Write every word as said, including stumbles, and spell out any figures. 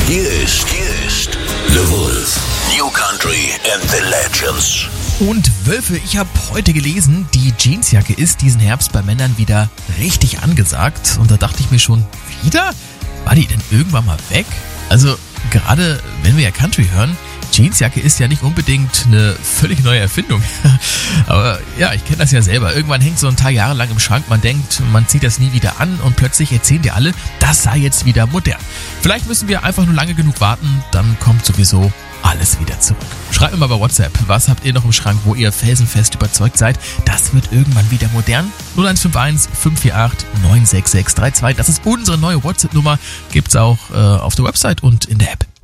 Hier ist, hier ist The Wolf. New Country and the Legends. Und Wölfe, ich habe heute gelesen, die Jeansjacke ist diesen Herbst bei Männern wieder richtig angesagt. Und da dachte ich mir schon, wieder? War die denn irgendwann mal weg? Also gerade wenn wir ja Country hören, Jeansjacke ist ja nicht unbedingt eine völlig neue Erfindung. Aber ja, ich kenne das ja selber. Irgendwann hängt so ein paar Jahre lang im Schrank, man denkt, man zieht das nie wieder an und plötzlich erzählen dir alle, das sei jetzt wieder modern. Vielleicht müssen wir einfach nur lange genug warten, dann kommt sowieso alles wieder zurück. Schreibt mir mal bei WhatsApp, was habt ihr noch im Schrank, wo ihr felsenfest überzeugt seid, das wird irgendwann wieder modern? null eins fünf eins fünf vier acht neun sechs sechs drei zwei, das ist unsere neue WhatsApp-Nummer, gibt's auch äh, auf der Website und in der App.